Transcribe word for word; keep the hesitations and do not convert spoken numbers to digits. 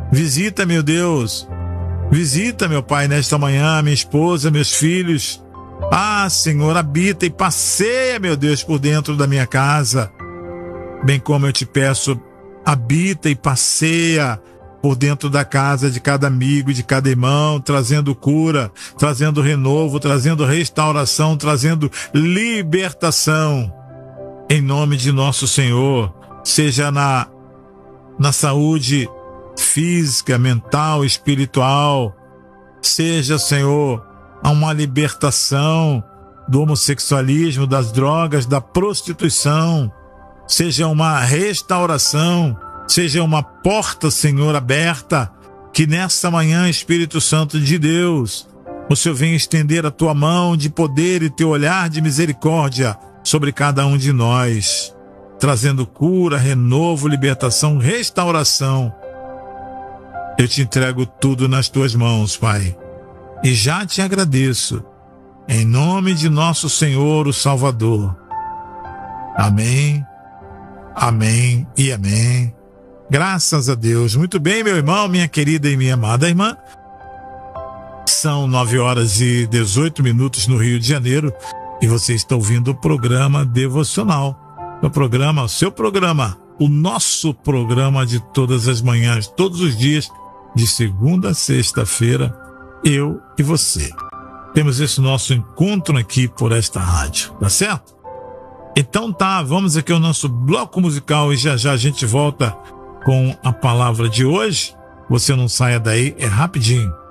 Visita, meu Deus. Visita, meu Pai, nesta manhã, minha esposa, meus filhos. Ah, Senhor, habita e passeia, meu Deus, por dentro da minha casa. Bem como eu te peço, habita e passeia por dentro da casa de cada amigo, de cada irmão, trazendo cura, trazendo renovo, trazendo restauração, trazendo libertação. Em nome de nosso Senhor, seja na, na saúde física, mental, espiritual, seja, Senhor, uma libertação do homossexualismo, das drogas, da prostituição, seja uma restauração, seja uma porta, Senhor, aberta, que nessa manhã, Espírito Santo de Deus, o Senhor venha estender a tua mão de poder e teu olhar de misericórdia sobre cada um de nós, trazendo cura, renovo, libertação, restauração. Eu te entrego tudo nas tuas mãos, Pai, e já te agradeço, em nome de nosso Senhor, o Salvador. Amém, amém e amém. Graças a Deus. Muito bem, meu irmão, minha querida e minha amada irmã. São nove horas e dezoito minutos no Rio de Janeiro e você está ouvindo o programa Devocional. O programa, o seu programa, o nosso programa de todas as manhãs, todos os dias, de segunda a sexta-feira, eu e você. Temos esse nosso encontro aqui por esta rádio, tá certo? Então tá, vamos aqui ao nosso bloco musical e já já a gente volta com a palavra de hoje. Você não saia daí, é rapidinho.